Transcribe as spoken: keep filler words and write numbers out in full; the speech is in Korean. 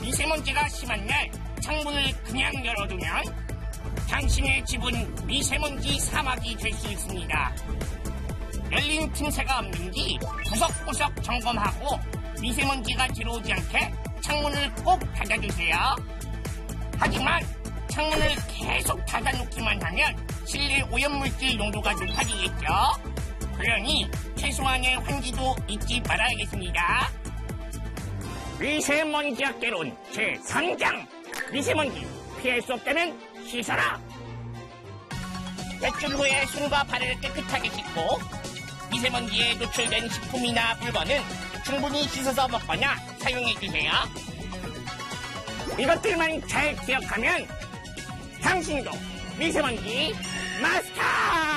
미세먼지가 심한 날 창문을 그냥 열어두면 당신의 집은 미세먼지 사막이 될 수 있습니다. 열린 틈새가 없는지 구석구석 점검하고 미세먼지가 들어오지 않게 창문을 꼭 닫아주세요. 하지만 창문을 계속 닫아놓기만 하면 실내 오염물질 농도가 높아지겠죠. 그러니 최소한의 환기도 잊지 말아야겠습니다. 미세먼지 학개론 제삼 장 미세먼지 피할 수 없다면 씻어라. 배출 후에 손과 발을 깨끗하게 씻고 미세먼지에 노출된 식품이나 물건은 충분히 씻어서 먹거나 사용해주세요. 이것들만 잘 기억하면 당신도 미세먼지 마스터!